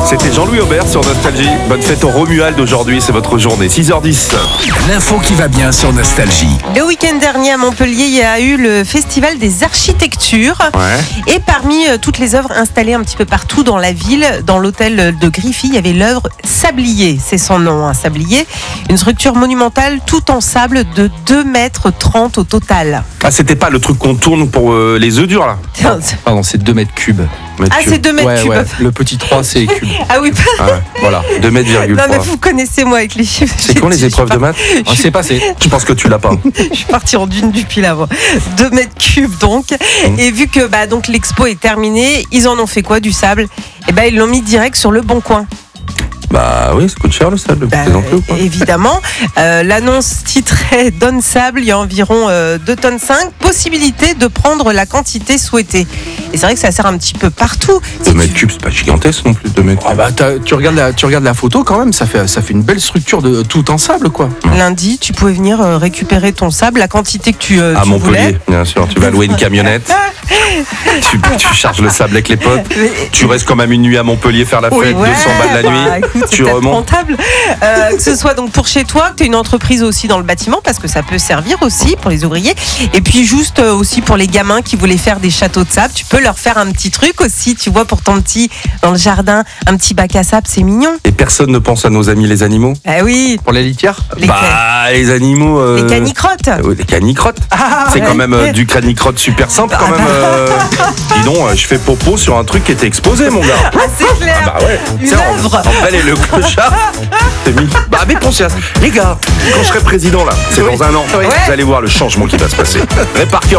C'était Jean-Louis Aubert sur Nostalgie. Bonne fête au Romuald aujourd'hui, c'est votre journée, 6h10. L'info qui va bien sur Nostalgie. Le week-end dernier à Montpellier, il y a eu le festival des architectures. Ouais. Et parmi toutes les œuvres installées un petit peu partout dans la ville, dans l'hôtel de Griffy, il y avait l'œuvre Sablier. C'est son nom, Sablier. Une structure monumentale tout en sable de 2,30 mètres au total. Ah, c'était pas le truc qu'on tourne pour les œufs durs là? Pardon, c'est 2 mètres cubes. Ah, c'est 2 mètres cubes. Ouais. Le petit 3, c'est cube. Ah oui, Ah ouais, voilà, 2 mètres, non mais vous connaissez moi avec les chiffres. C'est quand les épreuves de maths? C'est passé. Je pense que tu l'as pas. Je suis partie en dune depuis là. 2 mètres cubes donc. Et vu que donc l'expo est terminée, ils en ont fait quoi du sable? Et ils l'ont mis direct sur le Bon Coin. Bah oui, ça coûte cher le sable, vous plaisantez ou pas? Évidemment. L'annonce titrait Donne Sable, il y a environ 2,5 tonnes. Possibilité de prendre la quantité souhaitée. Et c'est vrai que ça sert un petit peu partout. 2 mètres cubes, c'est pas gigantesque non plus, 2 mètres Ah cubes. bah, tu regardes la photo quand même, ça fait une belle structure de tout en sable quoi. Lundi, tu pouvais venir récupérer ton sable, la quantité que tu À tu Montpellier, voulais. bien sûr. Tu vas louer une camionnette. tu charges le sable avec les potes. Tu restes quand même une nuit à Montpellier faire la fête, Ouais, 200 balles la nuit. écoute, c'est Tu peut-être remontes. rentable. Que ce soit donc pour chez toi, que tu as une entreprise aussi dans le bâtiment, parce que ça peut servir aussi pour les ouvriers. Et puis juste aussi pour les gamins qui voulaient faire des châteaux de sable, tu peux leur faire un petit truc aussi, tu vois, pour ton petit dans le jardin, un petit bac à sable, c'est mignon. Et personne ne pense à nos amis les animaux? Ah oui, Pour la litière Les animaux. les canicrottes. Les canicrottes. C'est quand même du canicrotte super simple quand même. Dis donc, je fais popo sur un truc qui était exposé, mon gars. Ah, c'est clair. Bah ouais. Une Tiens, œuvre. Belle et le clochard. C'est mis. Bah avec conscience. Les gars, quand je serai président là, c'est dans un an. Vous allez voir le changement qui va se passer. Réparqué